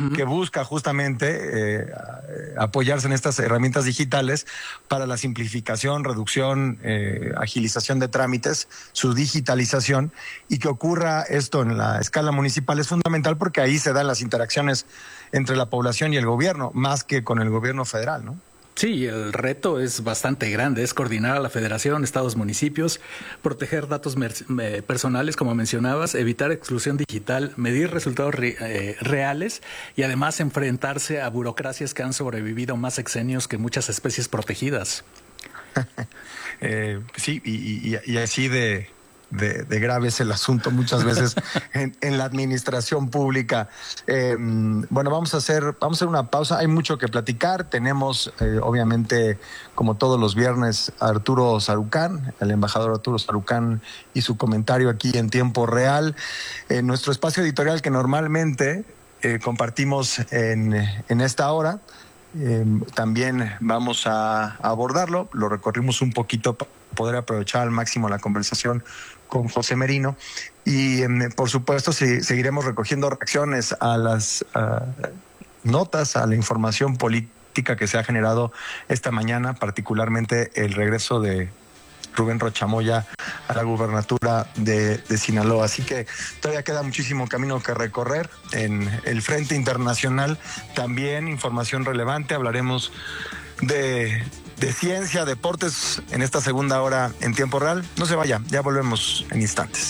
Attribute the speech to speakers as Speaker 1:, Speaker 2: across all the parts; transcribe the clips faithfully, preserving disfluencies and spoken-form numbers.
Speaker 1: uh-huh. que busca justamente eh, apoyarse en estas herramientas digitales para la simplificación, reducción, eh, agilización de trámites, su digitalización, y que ocurra esto en la escala municipal es fundamental porque ahí se dan las interacciones entre la población y el gobierno, más que con el gobierno federal, ¿no?
Speaker 2: Sí, el reto es bastante grande, es coordinar a la federación, estados, municipios, proteger datos personales, como mencionabas, evitar exclusión digital, medir resultados re eh, reales y además enfrentarse a burocracias que han sobrevivido más sexenios que muchas especies protegidas.
Speaker 1: eh, sí, y, y, y así de... De, de grave es el asunto muchas veces en, en la administración pública. Eh, bueno, vamos a hacer vamos a hacer una pausa. Hay mucho que platicar. Tenemos, eh, obviamente, como todos los viernes, a Arturo Sarucán, el embajador Arturo Sarucán, y su comentario aquí en tiempo real. En eh, nuestro espacio editorial que normalmente eh, compartimos en, en esta hora, eh, también vamos a, a abordarlo. Lo recorrimos un poquito para poder aprovechar al máximo la conversación con José Merino y eh, por supuesto si, seguiremos recogiendo reacciones a las uh, notas, a la información política que se ha generado esta mañana, particularmente el regreso de Rubén Rocha Moya a la gubernatura de, de Sinaloa. Así que todavía queda muchísimo camino que recorrer en el frente internacional. También información relevante, hablaremos de de ciencia, deportes en esta segunda hora en tiempo real. No se vaya, ya volvemos en instantes.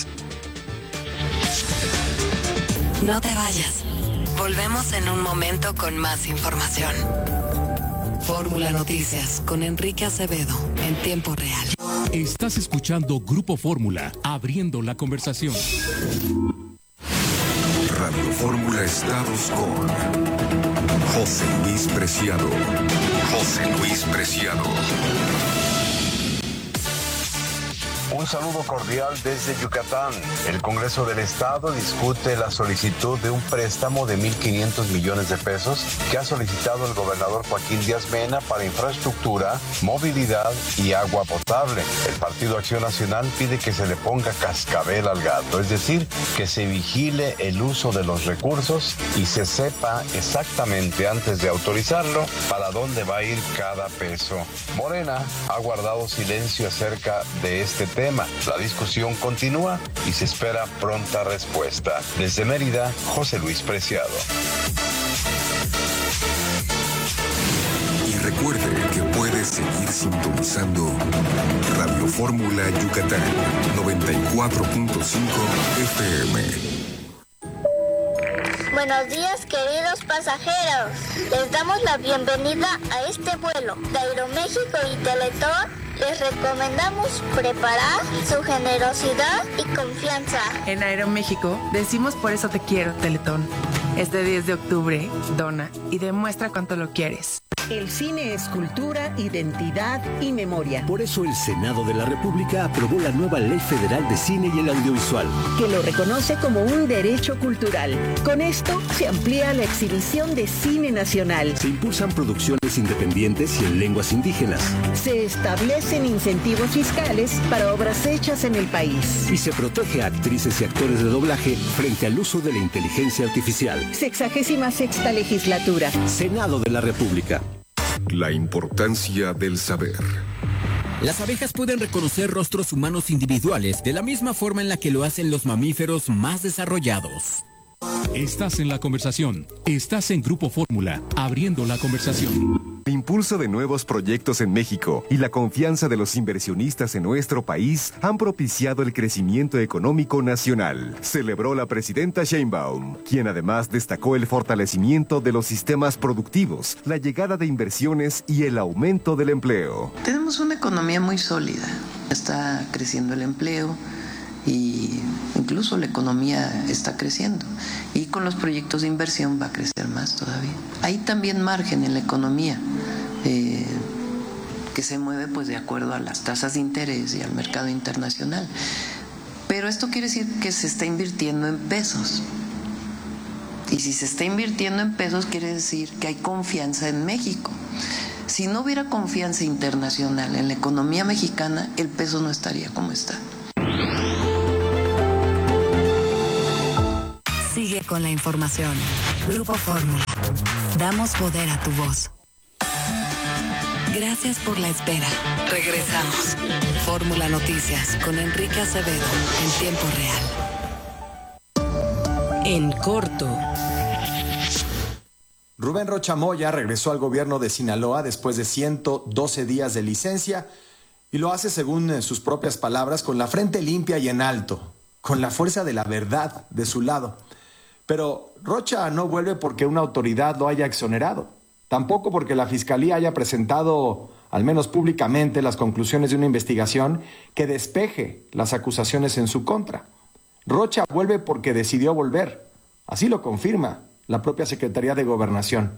Speaker 3: No te vayas. Volvemos en un momento con más información. Fórmula Noticias con Enrique Acevedo en tiempo real.
Speaker 4: Estás escuchando Grupo Fórmula, abriendo la conversación.
Speaker 5: Radio Fórmula Estados con José Luis Preciado. José Luis Preciado.
Speaker 6: Un saludo cordial desde Yucatán. El Congreso del Estado discute la solicitud de un préstamo de mil quinientos millones de pesos que ha solicitado el gobernador Joaquín Díaz Mena para infraestructura, movilidad y agua potable. El Partido Acción Nacional pide que se le ponga cascabel al gato, es decir, que se vigile el uso de los recursos y se sepa exactamente antes de autorizarlo para dónde va a ir cada peso. Morena ha guardado silencio acerca de este tema. La discusión continúa y se espera pronta respuesta. Desde Mérida, José Luis Preciado.
Speaker 5: Y recuerde que puede seguir sintonizando Radio Fórmula Yucatán noventa y cuatro punto cinco F M.
Speaker 7: Buenos días, queridos pasajeros. Les damos la bienvenida a este vuelo de Aeroméxico y Teletón. Les recomendamos preparar su generosidad y confianza.
Speaker 8: En Aeroméxico decimos por eso te quiero, Teletón. Este diez de octubre, dona y demuestra cuánto lo quieres.
Speaker 9: El cine es cultura, identidad y memoria.
Speaker 10: Por eso el Senado de la República aprobó la nueva Ley Federal de Cine y el Audiovisual,
Speaker 9: que lo reconoce como un derecho cultural. Con esto se amplía la exhibición de cine nacional.
Speaker 10: Se impulsan producciones independientes y en lenguas indígenas.
Speaker 9: Se establecen incentivos fiscales para obras hechas en el país.
Speaker 10: Y se protege a actrices y actores de doblaje frente al uso de la inteligencia artificial.
Speaker 9: Sexagésima sexta legislatura.
Speaker 10: Senado de la República.
Speaker 5: La importancia del saber.
Speaker 11: Las abejas pueden reconocer rostros humanos individuales de la misma forma en la que lo hacen los mamíferos más desarrollados.
Speaker 4: Estás en la conversación. Estás en Grupo Fórmula, abriendo la conversación.
Speaker 12: El impulso de nuevos proyectos en México y la confianza de los inversionistas en nuestro país han propiciado el crecimiento económico nacional, celebró la presidenta Sheinbaum, quien además destacó el fortalecimiento de los sistemas productivos, la llegada de inversiones y el aumento del empleo.
Speaker 13: Tenemos una economía muy sólida, está creciendo el empleo y incluso la economía está creciendo y con los proyectos de inversión va a crecer más todavía. Hay también margen en la economía eh, que se mueve pues de acuerdo a las tasas de interés y al mercado internacional, pero esto quiere decir que se está invirtiendo en pesos y si se está invirtiendo en pesos quiere decir que hay confianza en México. Si no hubiera confianza internacional en la economía mexicana, el peso no estaría como está.
Speaker 3: Sigue con la información. Grupo Fórmula. Damos poder a tu voz. Gracias por la espera. Regresamos. Fórmula Noticias con Enrique Acevedo en tiempo real.
Speaker 14: En corto.
Speaker 1: Rubén Rocha Moya regresó al gobierno de Sinaloa después de ciento doce días de licencia y lo hace, según sus propias palabras, con la frente limpia y en alto, con la fuerza de la verdad de su lado. Pero Rocha no vuelve porque una autoridad lo haya exonerado, tampoco porque la Fiscalía haya presentado, al menos públicamente, las conclusiones de una investigación que despeje las acusaciones en su contra. Rocha vuelve porque decidió volver, así lo confirma la propia Secretaría de Gobernación.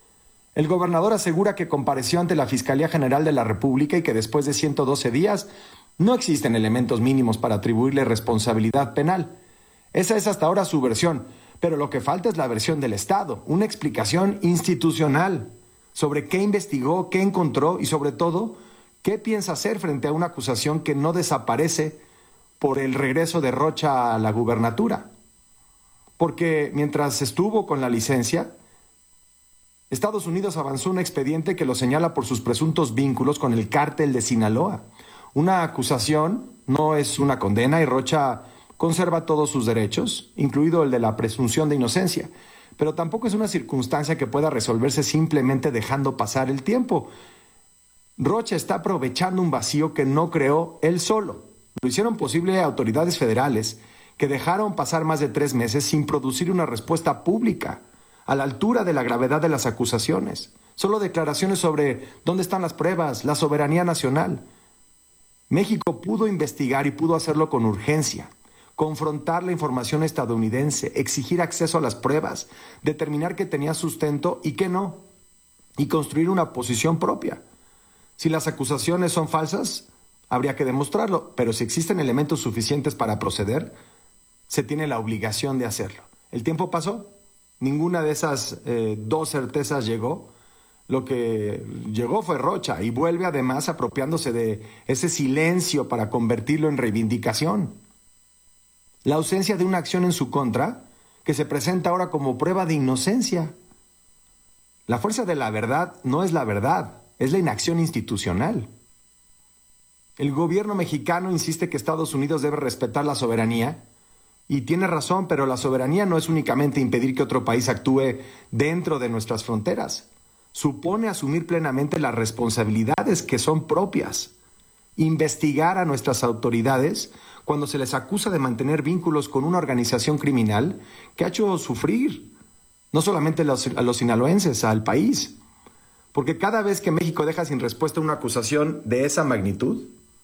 Speaker 1: El gobernador asegura que compareció ante la Fiscalía General de la República y que después de ciento doce días no existen elementos mínimos para atribuirle responsabilidad penal. Esa es hasta ahora su versión, pero lo que falta es la versión del Estado, una explicación institucional sobre qué investigó, qué encontró y sobre todo qué piensa hacer frente a una acusación que no desaparece por el regreso de Rocha a la gubernatura. Porque mientras estuvo con la licencia, Estados Unidos avanzó un expediente que lo señala por sus presuntos vínculos con el cártel de Sinaloa. Una acusación no es una condena y Rocha conserva todos sus derechos, incluido el de la presunción de inocencia. Pero tampoco es una circunstancia que pueda resolverse simplemente dejando pasar el tiempo. Rocha está aprovechando un vacío que no creó él solo. Lo hicieron posible autoridades federales que dejaron pasar más de tres meses sin producir una respuesta pública a la altura de la gravedad de las acusaciones. Solo declaraciones sobre dónde están las pruebas, la soberanía nacional. México pudo investigar y pudo hacerlo con urgencia, confrontar la información estadounidense, exigir acceso a las pruebas, determinar que tenía sustento y que no, y construir una posición propia. Si las acusaciones son falsas, habría que demostrarlo, pero si existen elementos suficientes para proceder, se tiene la obligación de hacerlo. El tiempo pasó, ninguna de esas eh, dos certezas llegó. Lo que llegó fue Rocha y vuelve además apropiándose de ese silencio para convertirlo en reivindicación. La ausencia de una acción en su contra que se presenta ahora como prueba de inocencia. La fuerza de la verdad no es la verdad, es la inacción institucional. El gobierno mexicano insiste que Estados Unidos debe respetar la soberanía. Y tiene razón, pero la soberanía no es únicamente impedir que otro país actúe dentro de nuestras fronteras. Supone asumir plenamente las responsabilidades que son propias. Investigar a nuestras autoridades cuando se les acusa de mantener vínculos con una organización criminal que ha hecho sufrir no solamente a los, a los sinaloenses, al país. Porque cada vez que México deja sin respuesta una acusación de esa magnitud,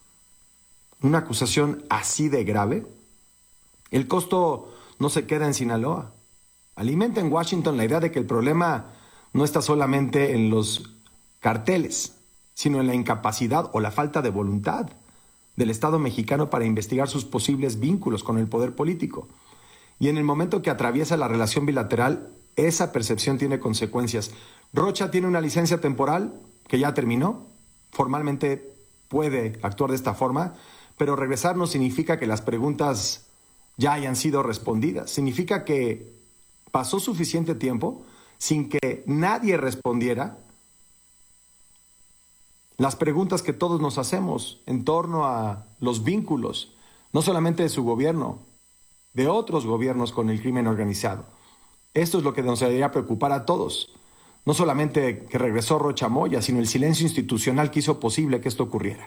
Speaker 1: una acusación así de grave, el costo no se queda en Sinaloa. Alimenta en Washington la idea de que el problema no está solamente en los carteles, sino en la incapacidad o la falta de voluntad del Estado mexicano para investigar sus posibles vínculos con el poder político. Y en el momento que atraviesa la relación bilateral, esa percepción tiene consecuencias. Rocha tiene una licencia temporal que ya terminó, formalmente puede actuar de esta forma, pero regresar no significa que las preguntas ya hayan sido respondidas. Significa que pasó suficiente tiempo sin que nadie respondiera las preguntas que todos nos hacemos en torno a los vínculos, no solamente de su gobierno, de otros gobiernos con el crimen organizado. Esto es lo que nos debería preocupar a todos. No solamente que regresó Rocha Moya, sino el silencio institucional que hizo posible que esto ocurriera.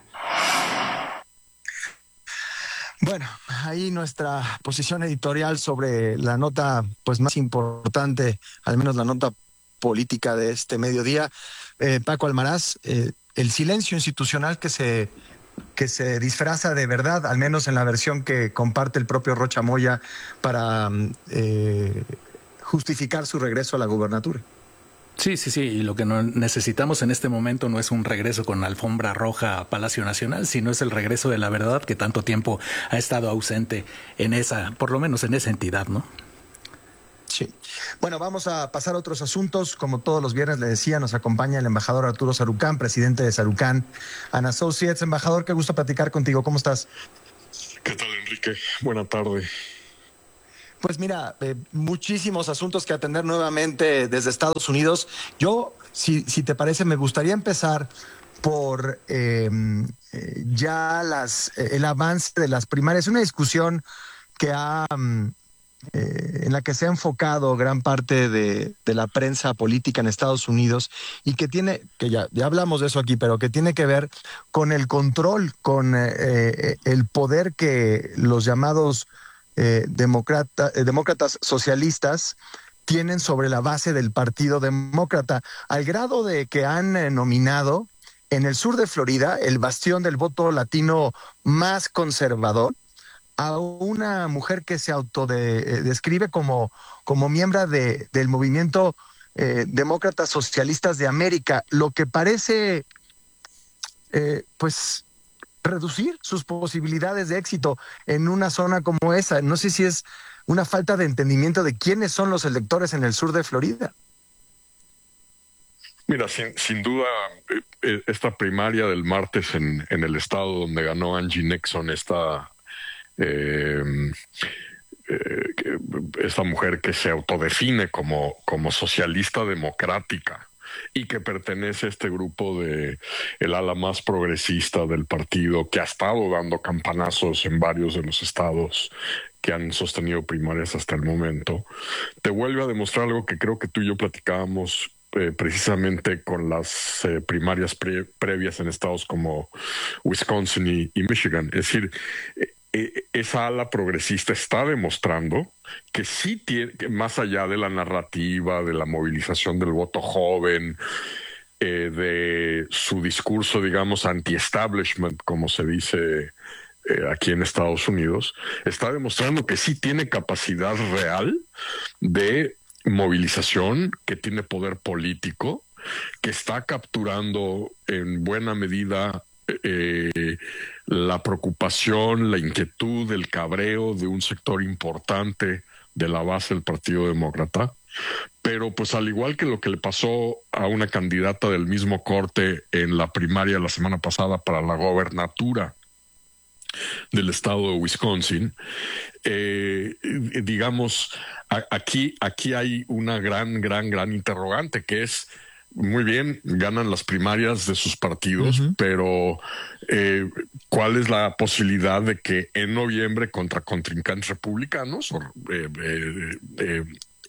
Speaker 1: Bueno, ahí nuestra posición editorial sobre la nota pues más importante, al menos la nota política de este mediodía. Eh, Paco Almaraz, eh, el silencio institucional que se, que se disfraza de verdad, al menos en la versión que comparte el propio Rocha Moya para eh, justificar su regreso a la gubernatura.
Speaker 2: Sí, sí, sí, y lo que no necesitamos en este momento no es un regreso con alfombra roja a Palacio Nacional, sino es el regreso de la verdad que tanto tiempo ha estado ausente en esa, por lo menos en esa entidad, ¿no?
Speaker 1: Sí. Bueno, vamos a pasar a otros asuntos. Como todos los viernes le decía, nos acompaña el embajador Arturo Sarucán, presidente de Sarucán and Associates. Embajador, qué gusto platicar contigo. ¿Cómo estás?
Speaker 15: ¿Qué tal, Enrique? Buena tarde.
Speaker 1: Pues mira, eh, muchísimos asuntos que atender nuevamente desde Estados Unidos. Yo, si, si te parece, me gustaría empezar por eh, eh, ya las, eh, el avance de las primarias. Una discusión que ha, eh, en la que se ha enfocado gran parte de, de la prensa política en Estados Unidos y que tiene, que ya, ya hablamos de eso aquí, pero que tiene que ver con el control, con eh, el poder que los llamados eh, demócrata, eh, demócratas socialistas tienen sobre la base del Partido Demócrata, al grado de que han eh, nominado en el sur de Florida, el bastión del voto latino más conservador, a una mujer que se autodescribe como, como miembro de, del movimiento eh, Demócratas Socialistas de América, lo que parece eh, pues reducir sus posibilidades de éxito en una zona como esa. No sé si es una falta de entendimiento de quiénes son los electores en el sur de Florida.
Speaker 14: Mira, sin, sin duda, eh, esta primaria del martes en, en el estado donde ganó Angie Nixon, esta, eh, eh, esta mujer que se autodefine como, como socialista democrática y que pertenece a este grupo de el ala más progresista del partido, que ha estado dando campanazos en varios de los estados que han sostenido primarias hasta el momento, te vuelve a demostrar algo que creo que tú y yo platicábamos Eh, precisamente con las eh, primarias pre previas en estados como Wisconsin y, y Michigan. Es decir, eh, eh, esa ala progresista está demostrando que sí tiene, que más allá de la narrativa, de la movilización del voto joven, eh, de su discurso, digamos, anti-establishment, como se dice eh, aquí en Estados Unidos, está demostrando que sí tiene capacidad real de movilización, que tiene poder político, que está capturando en buena medida eh, la preocupación, la inquietud, el cabreo de un sector importante de la base del Partido Demócrata. Pero pues al igual que lo que le pasó a una candidata del mismo corte en la primaria la semana pasada para la gobernatura del estado de Wisconsin, eh, digamos, a, aquí, aquí hay una gran, gran, gran interrogante, que es, muy bien, ganan las primarias de sus partidos, uh-huh. pero eh, ¿cuál es la posibilidad de que en noviembre contra contrincantes republicanos o, eh, eh, eh,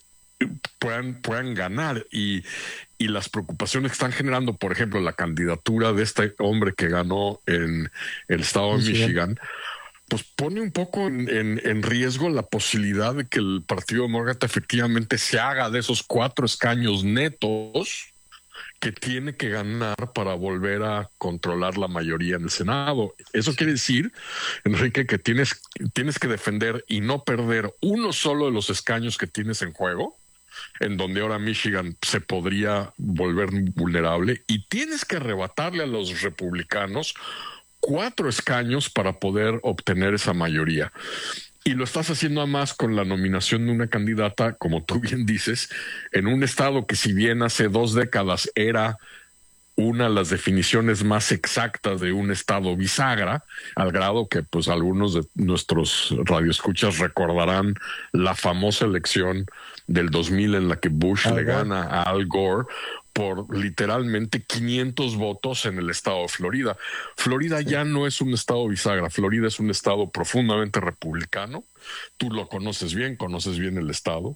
Speaker 14: puedan, puedan ganar? Y, y las preocupaciones que están generando, por ejemplo, la candidatura de este hombre que ganó en el estado de Michigan, Michigan pues pone un poco en, en, en riesgo la posibilidad de que el Partido Demócrata efectivamente se haga de esos cuatro escaños netos que tiene que ganar para volver a controlar la mayoría en el Senado. Eso quiere decir, Enrique, que tienes, tienes que defender y no perder uno solo de los escaños que tienes en juego, en donde ahora Michigan se podría volver vulnerable, y tienes que arrebatarle a los republicanos cuatro escaños para poder obtener esa mayoría. Y lo estás haciendo además con la nominación de una candidata, como tú bien dices, en un estado que, si bien hace dos décadas era una de las definiciones más exactas de un estado bisagra, al grado que pues algunos de nuestros radioescuchas recordarán la famosa elección del dos mil en la que Bush Al le Gore. gana a Al Gore por literalmente quinientos votos en el estado de Florida. Florida sí. ya no es un estado bisagra, Florida es un estado profundamente republicano. Tú lo conoces bien, conoces bien el estado.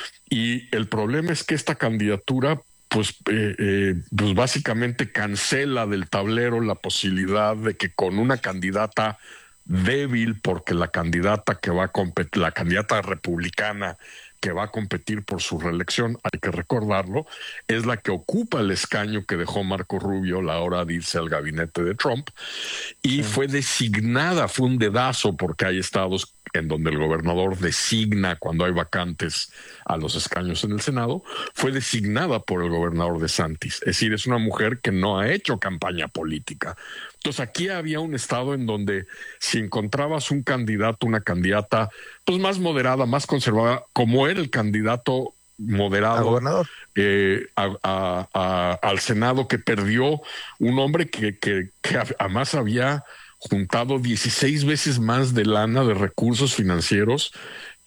Speaker 14: Y el problema es que esta candidatura pues, eh, eh, pues básicamente cancela del tablero la posibilidad de que con una candidata débil, porque la candidata que va a competir, la candidata republicana que va a competir por su reelección, hay que recordarlo, es la que ocupa el escaño que dejó Marco Rubio a la hora de irse al gabinete de Trump, y sí. fue designada, fue un dedazo, porque hay estados en donde el gobernador designa cuando hay vacantes a los escaños en el Senado, fue designada por el gobernador DeSantis. Es decir, es una mujer que no ha hecho campaña política. Entonces aquí había un estado en donde si encontrabas un candidato, una candidata pues más moderada, más conservadora, como era el candidato moderado a eh, a, a, a, al Senado, que perdió un hombre que, que, que además había juntado dieciséis veces más de lana, de recursos financieros,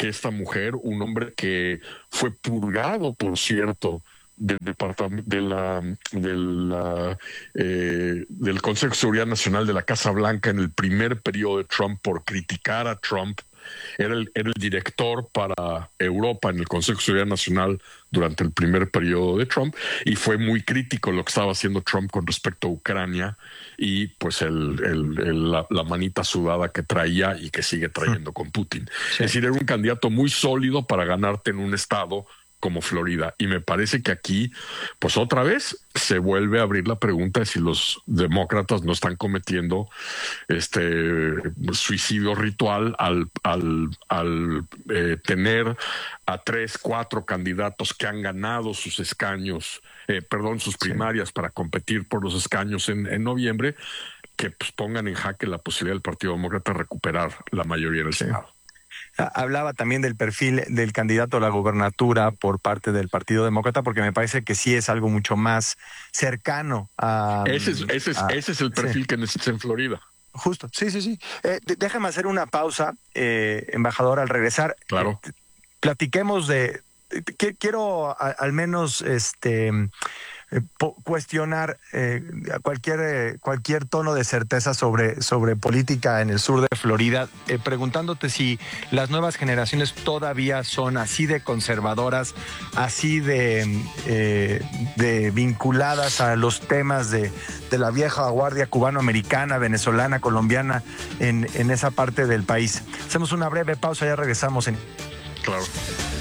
Speaker 14: que esta mujer, un hombre que fue purgado, por cierto, del departamento de la, de la eh, del Consejo de Seguridad Nacional de la Casa Blanca en el primer periodo de Trump por criticar a Trump. Era el, era el director para Europa en el Consejo de Seguridad Nacional durante el primer periodo de Trump, y fue muy crítico lo que estaba haciendo Trump con respecto a Ucrania y pues el, el, el, la, la manita sudada que traía y que sigue trayendo con Putin. Sí. Es decir, era un candidato muy sólido para ganarte en un estado como Florida. Y me parece que aquí, pues otra vez, se vuelve a abrir la pregunta de si los demócratas no están cometiendo este suicidio ritual al, al, al eh, tener a tres, cuatro candidatos que han ganado sus escaños, eh, perdón, sus primarias sí. para competir por los escaños en, en noviembre, que pues, pongan en jaque la posibilidad del Partido Demócrata de recuperar la mayoría del sí. Senado.
Speaker 1: Hablaba también del perfil del candidato a la gubernatura por parte del Partido Demócrata, porque me parece que sí es algo mucho más cercano a...
Speaker 14: Ese es, ese es,
Speaker 1: a,
Speaker 14: ese es el perfil sí. que necesitas en Florida.
Speaker 1: Justo, sí, sí, sí. Eh, déjame hacer una pausa, eh, embajador, al regresar.
Speaker 14: Claro.
Speaker 1: Eh, platiquemos de... que, quiero a, al menos... este Eh, po- cuestionar eh, cualquier eh, cualquier tono de certeza sobre, sobre política en el sur de Florida, eh, preguntándote si las nuevas generaciones todavía son así de conservadoras, así de, eh, de vinculadas a los temas de, de la vieja guardia cubano-americana, venezolana, colombiana en, en esa parte del país. Hacemos una breve pausa, ya regresamos en...
Speaker 14: Claro.